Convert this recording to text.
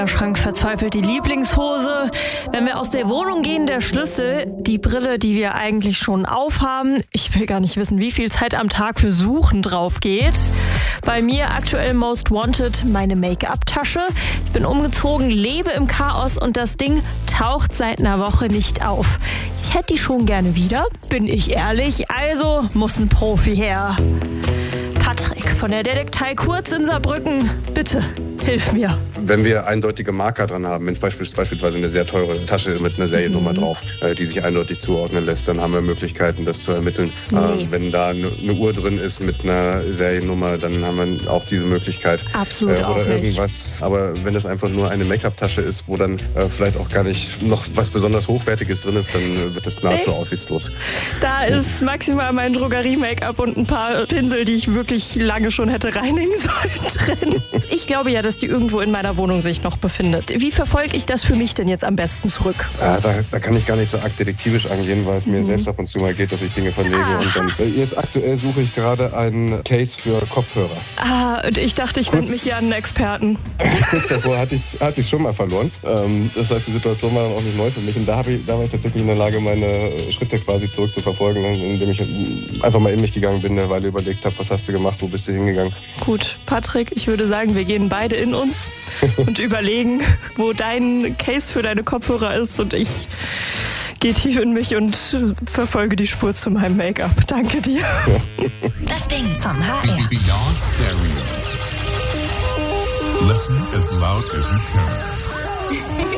Schrank verzweifelt die Lieblingshose. Wenn wir aus der Wohnung gehen, der Schlüssel, die Brille, die wir eigentlich schon aufhaben. Ich will gar nicht wissen, wie viel Zeit am Tag für Suchen drauf geht. Bei mir aktuell most wanted meine Make-up-Tasche. Ich bin umgezogen, lebe im Chaos und das Ding taucht seit einer Woche nicht auf. Ich hätte die schon gerne wieder, bin ich ehrlich, also muss ein Profi her. Patrick von der Detektei Kurz in Saarbrücken, bitte, hilf mir. Wenn wir eindeutige Marker dran haben, wenn es beispielsweise eine sehr teure Tasche ist mit einer Seriennummer drauf, die sich eindeutig zuordnen lässt, dann haben wir Möglichkeiten, das zu ermitteln. Wenn da eine Uhr drin ist mit einer Seriennummer, dann haben wir auch diese Möglichkeit. Absolut oder auch nicht. Irgendwas. Aber wenn das einfach nur eine Make-up-Tasche ist, wo dann vielleicht auch gar nicht noch was besonders Hochwertiges drin ist, dann wird das nahezu aussichtslos. Da ist maximal mein Drogerie-Make-up und ein paar Pinsel, die ich wirklich lange schon hätte reinigen sollen, drin. Ich glaube ja, dass die irgendwo in meiner Wohnung sich noch befindet. Wie verfolge ich das für mich denn jetzt am besten zurück? Ja, da kann ich gar nicht so arg detektivisch angehen, weil es mir selbst ab und zu mal geht, dass ich Dinge verlege. Und dann, jetzt aktuell suche ich gerade einen Case für Kopfhörer. Und ich dachte, ich wende mich hier an einen Experten. Kurz davor hatte ich schon mal verloren. Das heißt, die Situation war dann auch nicht neu für mich. Und da war ich tatsächlich in der Lage, meine Schritte quasi zurückzuverfolgen, indem ich einfach mal in mich gegangen bin, eine Weile überlegt habe, was hast du gemacht, wo bist du hingegangen. Gut, Patrick, ich würde sagen, wir gehen beide in uns und überlegen, wo dein Case für deine Kopfhörer ist und ich gehe tief in mich und verfolge die Spur zu meinem Make-up. Danke dir. Das Ding vom HR. Beyond Stereo. Listen as loud as you can.